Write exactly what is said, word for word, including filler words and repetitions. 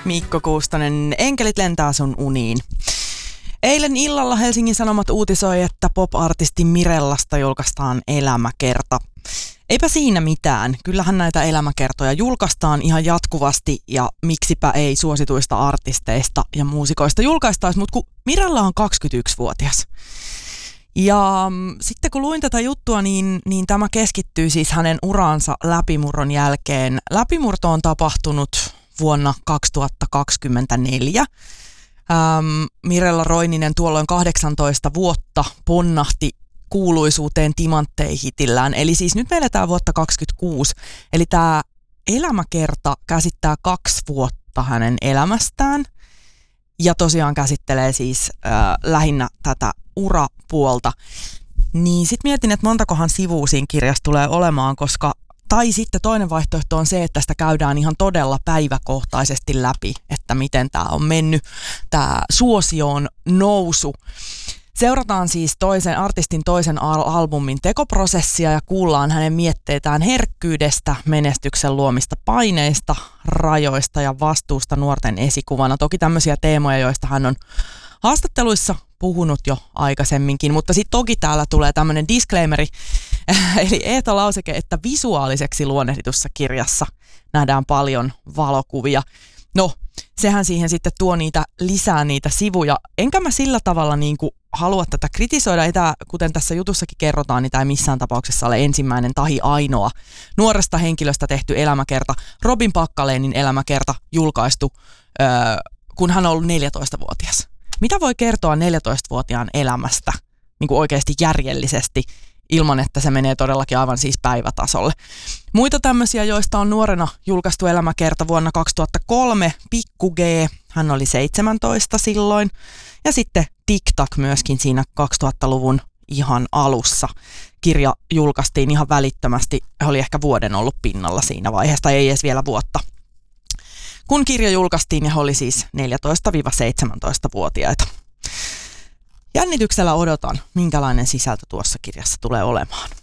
Mikko Kuustonen, Enkelit lentää sun uniin. Eilen illalla Helsingin Sanomat uutisoi, että pop-artisti Mirellasta julkaistaan elämäkerta. Eipä siinä mitään. Kyllähän näitä elämäkertoja julkaistaan ihan jatkuvasti ja miksipä ei suosituista artisteista ja muusikoista julkaistaisi, mutta kun Mirella on kaksikymmentäyksivuotias. Ja mm, sitten kun luin tätä juttua, niin, niin tämä keskittyy siis hänen uransa läpimurron jälkeen. Läpimurto on tapahtunut vuonna kaksituhattakaksikymmentäneljä. Ähm, Mirella Roininen tuolloin kahdeksantoista vuotta ponnahti kuuluisuuteen Timanttei-hitillään. Eli siis nyt me eletään vuotta kaksikymmentäkuusi. Eli tämä elämäkerta käsittää kaksi vuotta hänen elämästään. Ja tosiaan käsittelee siis äh, lähinnä tätä urapuolta. Niin sit mietin, että montakohan sivua siinä kirjassa tulee olemaan, koska tai sitten toinen vaihtoehto on se, että sitä käydään ihan todella päiväkohtaisesti läpi, että miten tämä on mennyt, tämä suosioon nousu. Seurataan siis toisen artistin toisen al- albumin tekoprosessia ja kuullaan hänen mietteitään herkkyydestä, menestyksen luomista paineista, rajoista ja vastuusta nuorten esikuvana. Toki tämmöisiä teemoja, joista hän on haastatteluissa puhunut jo aikaisemminkin, mutta sitten toki täällä tulee tämmöinen disclaimeri, eli ehtolauseke, että visuaaliseksi luonnehditussa kirjassa nähdään paljon valokuvia. No, sehän siihen sitten tuo niitä lisää niitä sivuja. Enkä mä sillä tavalla niin kuin halua tätä kritisoida. Ei tämä, kuten tässä jutussakin kerrotaan, niin tämä ei missään tapauksessa ole ensimmäinen tahi ainoa nuoresta henkilöstä tehty elämäkerta. Robin Packalénin elämäkerta julkaistu, öö, kun hän on ollut neljätoistavuotias. Mitä voi kertoa neljätoistavuotiaan elämästä niin kuin oikeasti järjellisesti, ilman että se menee todellakin aivan siis päivätasolle? Muita tämmöisiä, joista on nuorena julkaistu elämäkerta vuonna kaksituhattakolme, Pikku G, hän oli seitsemäntoista silloin, ja sitten TikTok myöskin siinä kaksituhattaluvun ihan alussa. Kirja julkaistiin ihan välittömästi, he oli ehkä vuoden ollut pinnalla siinä vaiheessa, ei edes vielä vuotta. Kun kirja julkaistiin, he oli siis neljätoista–seitsemäntoista-vuotiaita. Jännityksellä odotan, minkälainen sisältö tuossa kirjassa tulee olemaan.